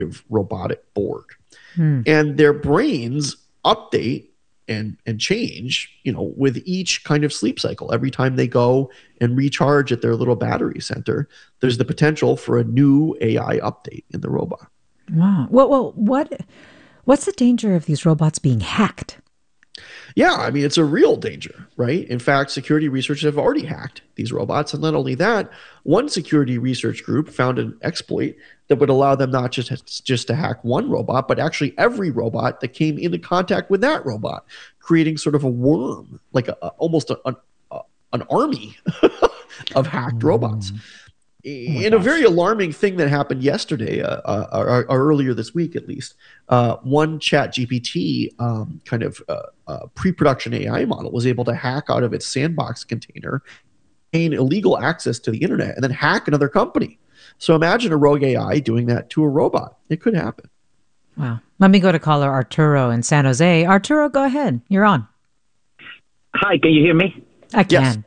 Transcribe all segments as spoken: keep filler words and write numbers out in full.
robotic board. Hmm. And their brains update and and change, you know, with each kind of sleep cycle. Every time they go and recharge at their little battery center, there's the potential for a new A I update in the robot. Wow. Well, well what what's the danger of these robots being hacked? Yeah, I mean, it's a real danger, right? In fact, security researchers have already hacked these robots. And not only that, one security research group found an exploit that would allow them not just, just to hack one robot, but actually every robot that came into contact with that robot, creating sort of a worm, like a, a, almost a, a, an army of hacked mm. robots. Oh in gosh. A very alarming thing that happened yesterday, uh, uh, or, or earlier this week at least, uh, one ChatGPT um, kind of uh, uh, pre-production A I model was able to hack out of its sandbox container, gain illegal access to the internet, and then hack another company. So imagine a rogue A I doing that to a robot. It could happen. Wow. Let me go to caller Arturo in San Jose. Arturo, go ahead. You're on. Hi, can you hear me? I can. Yes.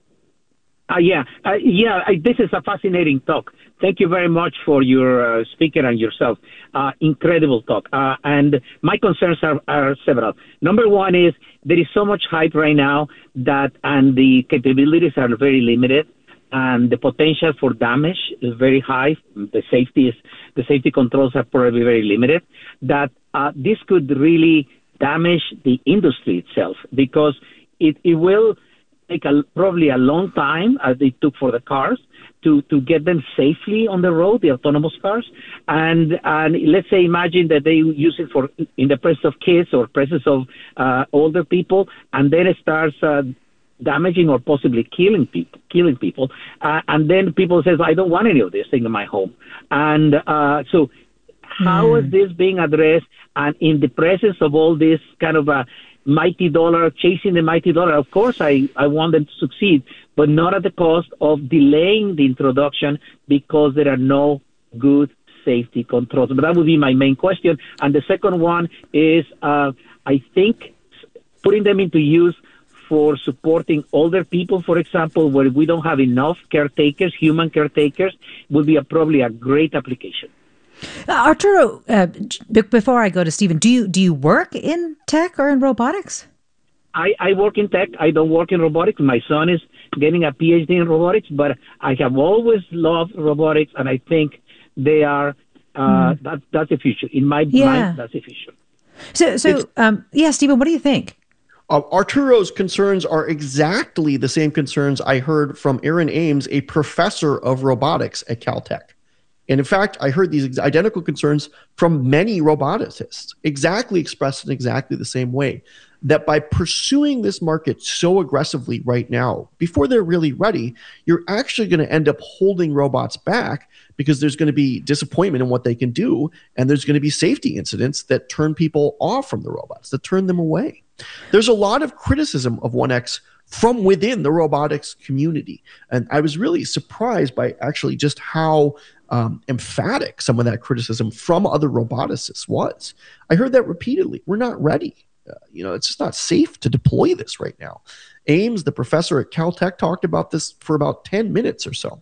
Uh, yeah, uh, yeah. I, this is a fascinating talk. Thank you very much for your uh, speaker and yourself. Uh, incredible talk. Uh, and my concerns are, are several. Number one is there is so much hype right now that, and the capabilities are very limited, and the potential for damage is very high. The safety is the safety controls are probably very limited. That uh, this could really damage the industry itself, because it, it will take a, probably a long time, as they took for the cars, to, to get them safely on the road, the autonomous cars. And, and let's say, imagine that they use it for in the presence of kids or presence of uh, older people, and then it starts uh, damaging or possibly killing people. Killing people, uh, and then people says, "I don't want any of this thing in my home." And uh, so, how mm. is this being addressed? And in the presence of all this kind of a mighty dollar, chasing the mighty dollar, of course, I, I want them to succeed, but not at the cost of delaying the introduction because there are no good safety controls. But that would be my main question. And the second one is, uh, I think, putting them into use for supporting older people, for example, where we don't have enough caretakers, human caretakers, would be a, probably a great application. Uh, Arturo, uh, b- before I go to Stephen, do you do you work in tech or in robotics? I, I work in tech. I don't work in robotics. My son is getting a P H D in robotics, but I have always loved robotics, and I think they are uh, mm. that that's the future. In my yeah. mind, that's the future. So, so um, yeah, Stephen, what do you think? Uh, Arturo's concerns are exactly the same concerns I heard from Aaron Ames, a professor of robotics at Caltech. And in fact, I heard these identical concerns from many roboticists, exactly expressed in exactly the same way, that by pursuing this market so aggressively right now, before they're really ready, you're actually going to end up holding robots back because there's going to be disappointment in what they can do, and there's going to be safety incidents that turn people off from the robots, that turn them away. There's a lot of criticism of one X from within the robotics community. And I was really surprised by actually just how um, emphatic some of that criticism from other roboticists was. I heard that repeatedly. We're not ready. Uh, you know, it's just not safe to deploy this right now. Ames, the professor at Caltech, talked about this for about ten minutes or so.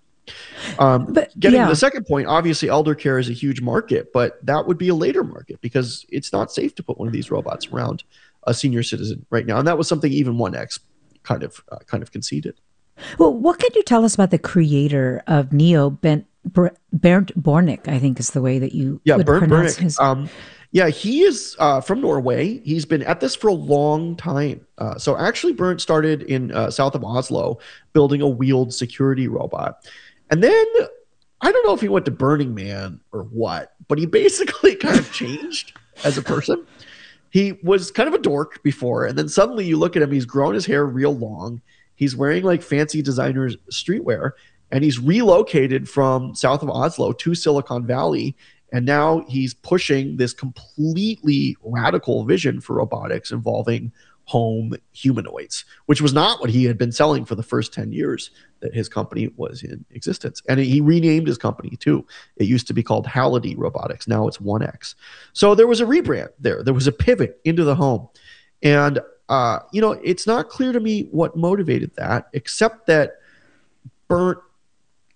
Um, but, getting yeah. to the second point, obviously elder care is a huge market, but that would be a later market because it's not safe to put one of these robots around a senior citizen right now. And that was something even one X kind of uh, kind of conceded. Well, what can you tell us about the creator of Neo, Ben, Bernd Bornick, I think is the way that you yeah, would Bernd pronounce Bornick. his... Um, yeah, he is uh, from Norway. He's been at this for a long time. Uh, so actually, Bernd started in uh, south of Oslo building a wheeled security robot. And then, I don't know if he went to Burning Man or what, but he basically kind of changed as a person. He was kind of a dork before, and then suddenly you look at him, he's grown his hair real long. He's wearing like fancy designer's streetwear, and he's relocated from south of Oslo to Silicon Valley. And now he's pushing this completely radical vision for robotics involving home humanoids, which was not what he had been selling for the first ten years that his company was in existence. And he renamed his company too. It used to be called Halliday Robotics. Now it's one X. So there was a rebrand there. There was a pivot into the home. And, uh, you know, it's not clear to me what motivated that, except that Bernd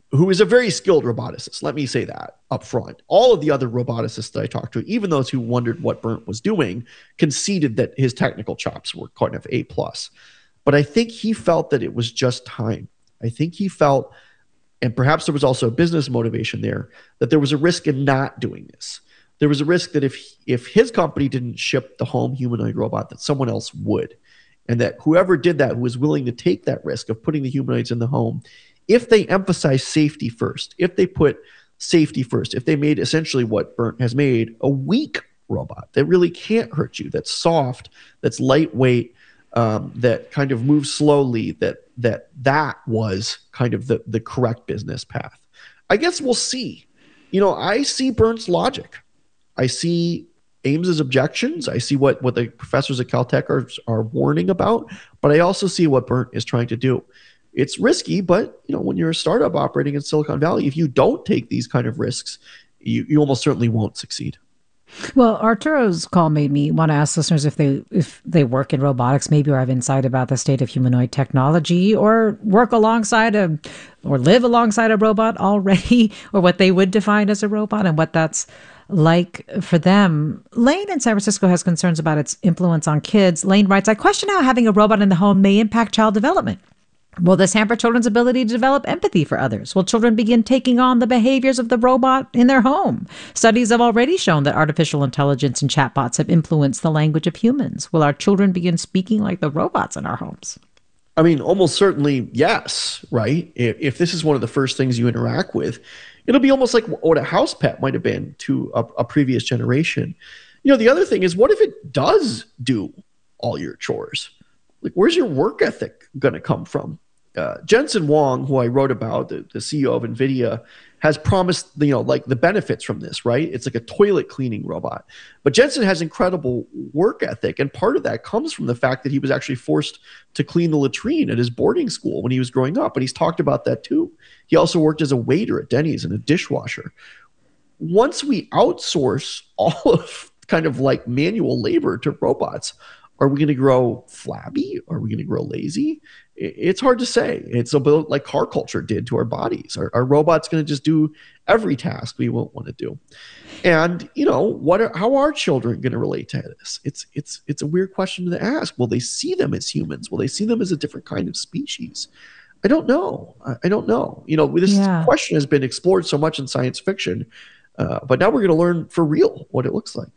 who is a very skilled roboticist. Let me say that up front. All of the other roboticists that I talked to, even those who wondered what Bernd was doing, conceded that his technical chops were kind of A plus. But I think he felt that it was just time. I think he felt, and perhaps there was also a business motivation there, that there was a risk in not doing this. There was a risk that if if his company didn't ship the home humanoid robot, that someone else would. And that whoever did that, who was willing to take that risk of putting the humanoids in the home, if they emphasize safety first, if they put safety first, if they made essentially what Bernd has made, a weak robot that really can't hurt you, that's soft, that's lightweight, um, that kind of moves slowly, that that that was kind of the, the correct business path. I guess we'll see. You know, I see Bernd's logic. I see Ames's objections. I see what, what the professors at Caltech are, are warning about, but I also see what Bernd is trying to do. It's risky, but you know, when you're a startup operating in Silicon Valley, if you don't take these kind of risks, you, you almost certainly won't succeed. Well, Arturo's call made me want to ask listeners if they if they work in robotics, maybe, or have insight about the state of humanoid technology, or work alongside a, or live alongside a robot already, or what they would define as a robot and what that's like for them. Lane in San Francisco has concerns about its influence on kids. Lane writes, I question how having a robot in the home may impact child development. Will this hamper children's ability to develop empathy for others? Will children begin taking on the behaviors of the robot in their home? Studies have already shown that artificial intelligence and chatbots have influenced the language of humans. Will our children begin speaking like the robots in our homes? I mean, almost certainly yes, right? If, if this is one of the first things you interact with, it'll be almost like what a house pet might have been to a, a previous generation. You know, the other thing is, what if it does do all your chores? Like, where's your work ethic going to come from? Uh, Jensen Huang, who I wrote about, the, the C E O of NVIDIA, has promised, you know, like the benefits from this, right? It's like a toilet cleaning robot. But Jensen has incredible work ethic. And part of that comes from the fact that he was actually forced to clean the latrine at his boarding school when he was growing up. And he's talked about that too. He also worked as a waiter at Denny's and a dishwasher. Once we outsource all of kind of like manual labor to robots, are we going to grow flabby? Are we going to grow lazy? It's hard to say. It's a bit like car culture did to our bodies. Are, are robots going to just do every task we won't want to do? And, you know, what are, how are children going to relate to this? It's, it's, it's a weird question to ask. Will they see them as humans? Will they see them as a different kind of species? I don't know. I, I don't know. You know, this yeah. question has been explored so much in science fiction, uh, but now we're going to learn for real what it looks like.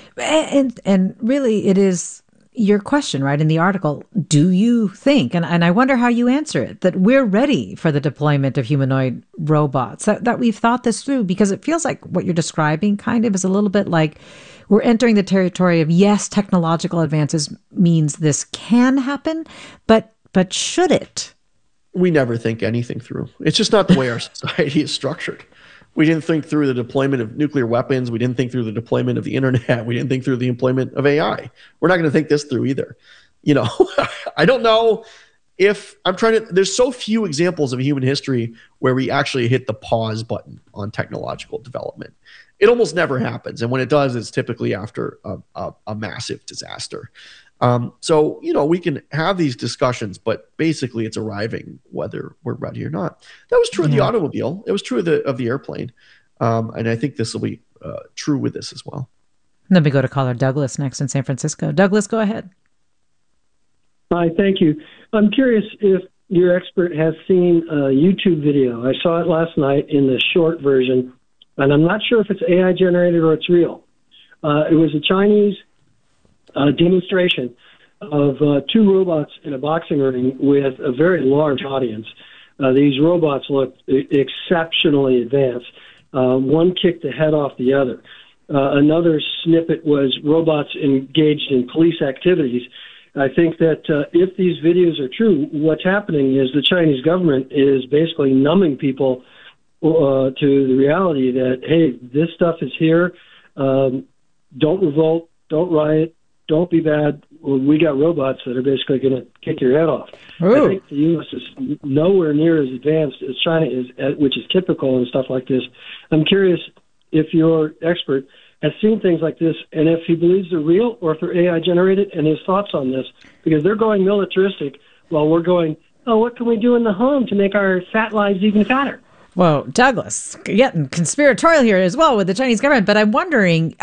And, and really it is your question, right, in the article. Do you think, and, and I wonder how you answer it, that we're ready for the deployment of humanoid robots, that, that we've thought this through? Because it feels like what you're describing kind of is a little bit like we're entering the territory of, yes, technological advances means this can happen, but but should it? We never think anything through. It's just not the way our society is structured. We didn't think through the deployment of nuclear weapons. We didn't think through the deployment of the internet. We didn't think through the deployment of A I. We're not going to think this through either. You know, I don't know if I'm trying to, there's so few examples of human history where we actually hit the pause button on technological development. It almost never happens. And when it does, it's typically after a, a, a massive disaster. Um, so, you know, we can have these discussions, but basically it's arriving whether we're ready or not. That was true yeah. of the automobile. It was true of the, of the airplane. Um, and I think this will be uh, true with this as well. Let me go to caller Douglas next in San Francisco. Douglas, go ahead. Hi, thank you. I'm curious if your expert has seen a YouTube video. I saw it last night in the short version, and I'm not sure if it's A I generated or it's real. Uh, it was a Chinese Uh, demonstration of uh, two robots in a boxing ring with a very large audience. Uh, these robots looked exceptionally advanced. Uh, one kicked the head off the other. Uh, another snippet was robots engaged in police activities. I think that uh, if these videos are true, what's happening is the Chinese government is basically numbing people uh, to the reality that, hey, this stuff is here. Um, don't revolt. Don't riot. Don't be bad. We got robots that are basically going to kick your head off. Ooh. I think the U S is nowhere near as advanced as China is, which is typical and stuff like this. I'm curious if your expert has seen things like this and if he believes they're real or if they're A I generated, and his thoughts on this, because they're going militaristic while we're going, oh, what can we do in the home to make our fat lives even fatter? Well, Douglas, getting conspiratorial here as well with the Chinese government, but I'm wondering,